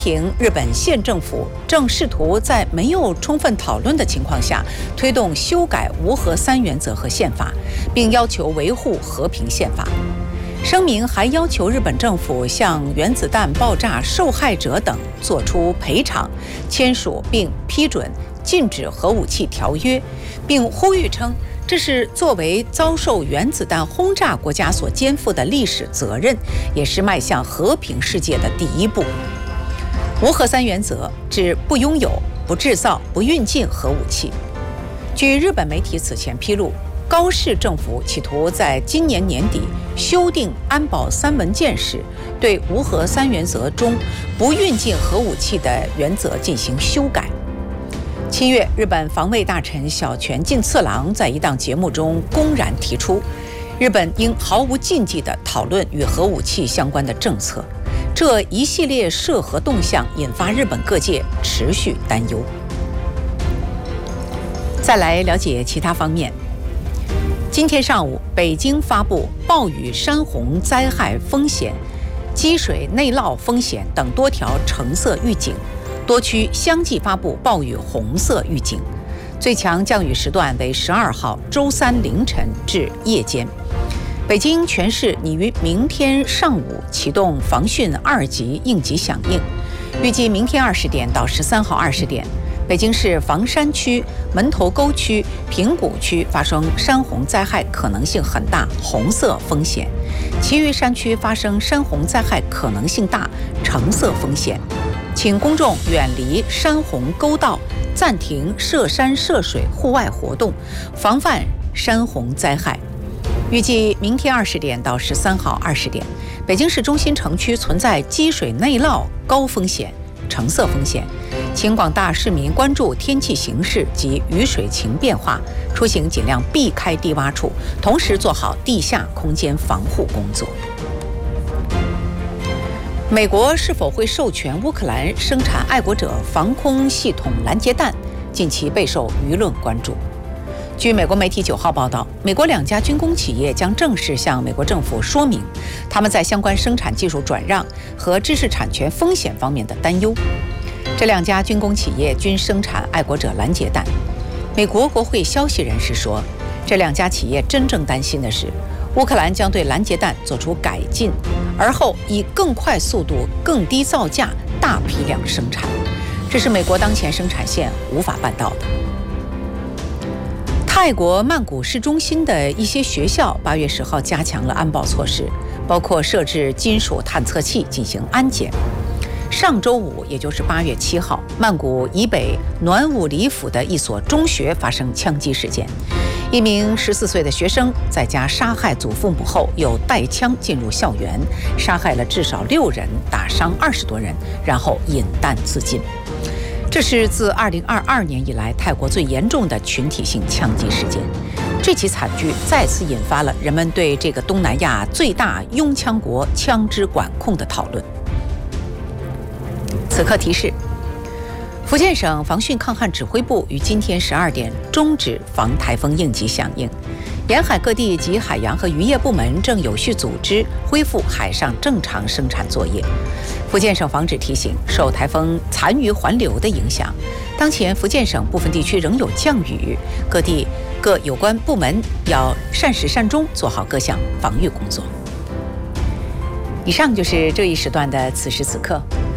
评日本县政府正试图在没有充分讨论的情况下推动修改无核三原则和宪法，并要求维护和平宪法。声明还要求日本政府向原子弹爆炸受害者等作出赔偿，签署并批准禁止核武器条约，并呼吁称这是作为遭受原子弹轰炸国家所肩负的历史责任，也是迈向和平世界的第一步。无核三原则指不拥有、不制造、不运进核武器。据日本媒体此前披露，高市政府企图在今年年底修订安保三文件时，对无核三原则中不运进核武器的原则进行修改。7月，日本防卫大臣小泉进次郎在一档节目中公然提出，日本应毫无禁忌地讨论与核武器相关的政策。这一系列涉核动向引发日本各界持续担忧。再来了解其他方面。今天上午，北京发布暴雨山洪灾害风险、积水内涝风险等多条橙色预警，多区相继发布暴雨红色预警。最强降雨时段为12号周三凌晨至夜间。北京全市拟于明天上午启动防汛2级应急响应，预计明天20点到13号20点，北京市房山区、门头沟区、平谷区发生山洪灾害可能性很大，红色风险；其余山区发生山洪灾害可能性大，橙色风险。请公众远离山洪沟道，暂停涉山涉水户外活动，防范山洪灾害。预计明天20点到13号20点，北京市中心城区存在积水内涝高风险、橙色风险，请广大市民关注天气形势及雨水情变化，出行尽量避开低洼处，同时做好地下空间防护工作。美国是否会授权乌克兰生产爱国者防空系统拦截弹，近期备受舆论关注。据美国媒体9号报道，美国2家军工企业将正式向美国政府说明他们在相关生产技术转让和知识产权风险方面的担忧。这2家军工企业均生产爱国者拦截弹。美国国会消息人士说，这2家企业真正担心的是，乌克兰将对拦截弹做出改进，而后以更快速度、更低造价大批量生产，这是美国当前生产线无法办到的。泰国曼谷市中心的一些学校8月10号加强了安保措施，包括设置金属探测器进行安检。上周五，也就是8月7号，曼谷以北暖武里府的一所中学发生枪击事件，一名14岁的学生在家杀害祖父母后，又带枪进入校园，杀害了至少6人，打伤20多人，然后引弹自尽。这是自2022年以来泰国最严重的群体性枪击事件。这起惨剧再次引发了人们对这个东南亚最大拥枪国枪支管控的讨论。此刻提示：福建省防汛抗旱指挥部于今天12点终止防台风应急响应，沿海各地及海洋和渔业部门正有序组织恢复海上正常生产作业。福建省防指提醒，受台风残余环流的影响，当前福建省部分地区仍有降雨，各有关部门要善始善终，做好各项防御工作。以上就是这一时段的此时此刻。